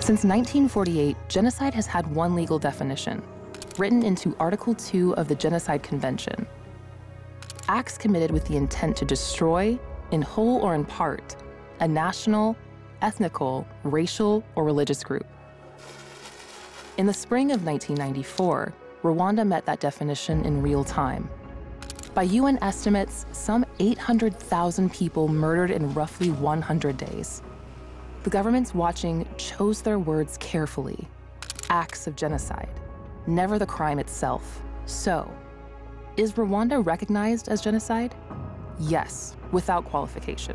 Since 1948, genocide has had one legal definition, written into Article 2 of the Genocide Convention. Acts committed with the intent to destroy, in whole or in part, a national, ethnical, racial, or religious group. In the spring of 1994, Rwanda met that definition in real time. By UN estimates, some 800,000 people murdered in roughly 100 days. The governments watching chose their words carefully. Acts of genocide, never the crime itself. So, is Rwanda recognized as genocide? Yes, without qualification.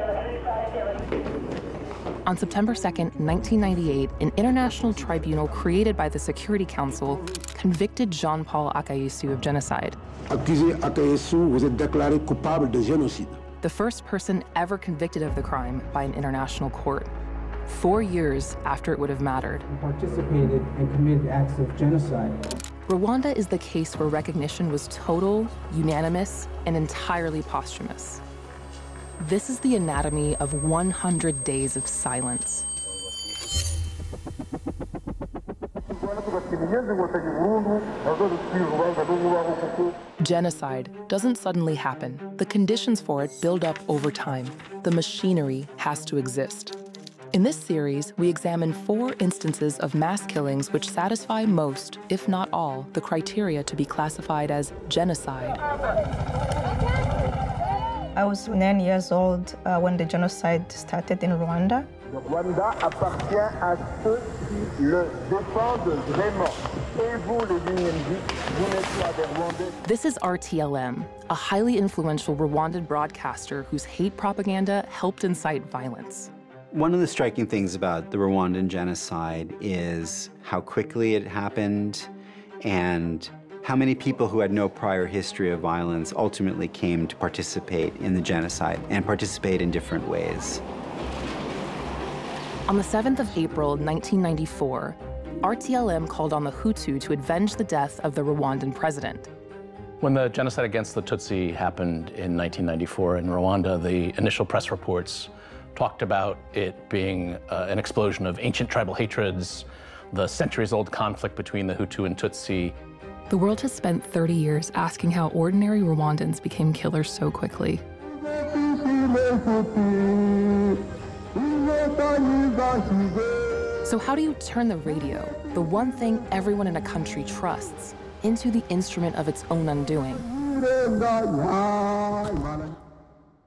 On September 2nd, 1998, an international tribunal created by the Security Council convicted Jean-Paul Akayesu of genocide. Accusé Akayesu, vous êtes déclaré coupable de génocide. The first person ever convicted of the crime by an international court, 4 years after it would have mattered. Participated and committed acts of genocide. Rwanda is the case where recognition was total, unanimous, and entirely posthumous. This is the anatomy of 100 days of silence. Genocide doesn't suddenly happen. The conditions for it build up over time. The machinery has to exist. In this series, we examine 4 instances of mass killings which satisfy most, if not all, the criteria to be classified as genocide. I was 9 years old when the genocide started in Rwanda. Le Rwanda appartient à ceux qui le défendent vraiment. Et vous, les UNG, vous n'êtes pas des Rwandais. This is RTLM, a highly influential Rwandan broadcaster whose hate propaganda helped incite violence. One of the striking things about the Rwandan genocide is how quickly it happened and how many people who had no prior history of violence ultimately came to participate in the genocide and participate in different ways. On the 7th of April, 1994, RTLM called on the Hutu to avenge the death of the Rwandan president. When the genocide against the Tutsi happened in 1994 in Rwanda, the initial press reports talked about it being an explosion of ancient tribal hatreds, the centuries-old conflict between the Hutu and Tutsi. The world has spent 30 years asking how ordinary Rwandans became killers so quickly. So how do you turn the radio, the one thing everyone in a country trusts, into the instrument of its own undoing?